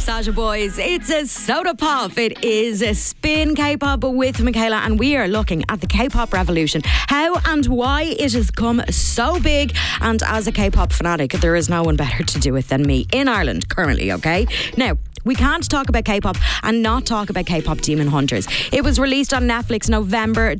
Saja Boys. It's a soda pop. It is a spin K-pop with Michaela, and we are looking at the K-pop revolution, how and why it has come so big. And as a K-pop fanatic, there is no one better to do it than me in Ireland currently, okay? Now, we can't talk about K-pop and not talk about K-pop Demon Hunters. It was released on Netflix November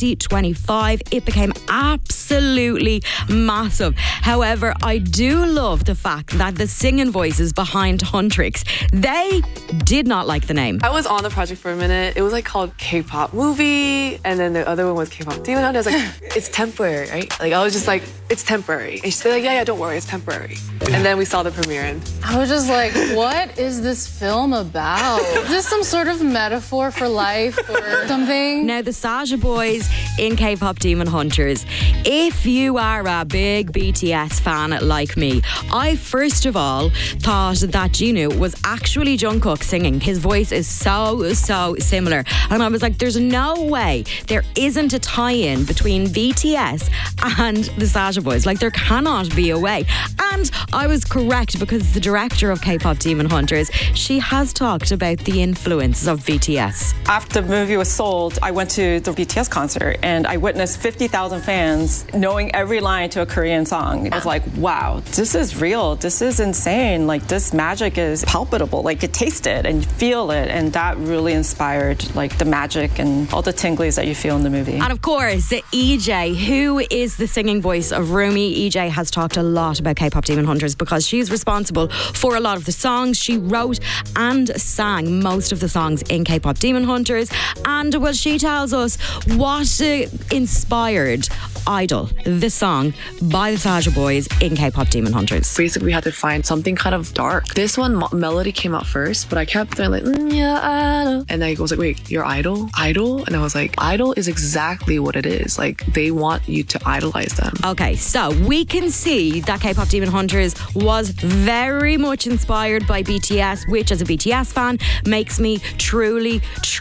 2025. It became absolutely massive. However, I do love the fact that the singing voices behind Huntrix, they did not like the name. I was on the project for a minute. It was like called K-pop Movie, and then the other one was K-pop Demon Hunters. I was like, it's temporary, right? Like, I was just like, it's temporary. And she's like, yeah, don't worry, it's temporary. And then we saw the premiere, and I was just like, what is this film about? Is this some sort of metaphor for life or something? Now, the Saja Boys in K-pop Demon Hunters. If you are a big BTS fan like me, I first of all thought that Jinu was actually Jungkook singing. His voice is so similar. And I was like, there's no way there isn't a tie-in between BTS and the Saja Boys. Like, there cannot be a way. And I was correct, because the director of K-pop Demon Hunters, she has talked about the influence of BTS. After the movie was sold, I went to the BTS concert and I witnessed 50,000 fans knowing every line to a Korean song. I was like, wow, this is real. This is insane. Like, this magic is palpable. Like, you taste it and you feel it. And that really inspired like the magic and all the tinglies that you feel in the movie. And of course, EJ, who is the singing voice of Rumi. EJ has talked a lot about K-pop Demon Hunters because she's responsible for a lot of the songs. She wrote and sang most of the songs in K-pop Demon Hunters. And well, she tells us what inspired Idol, the song by the Saja Boys in K-pop Demon Hunters. basically we had to find something kind of dark. This one, melody came out first, but I kept saying like, yeah, idol. And I was like, wait, you're Idol? Idol? And I was like, Idol is exactly what it is. Like, they want you to idolize them. Okay, so we can see that K-pop Demon Hunters was very much inspired by BTS, which as a BTS fan makes me truly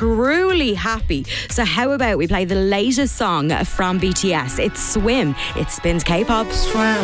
happy. So how about we play the latest song from BTS? It's Swim. It spins K-pop.